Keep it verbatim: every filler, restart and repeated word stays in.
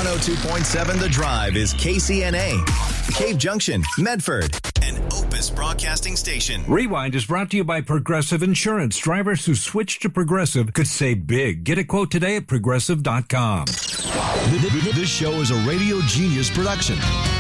one oh two point seven The Drive is K C N A, Cave Junction, Medford, and Opus Broadcasting Station. Rewind is brought to you by Progressive Insurance. Drivers who switch to Progressive could save big. Get a quote today at progressive dot com. This show is a Radio Genius production.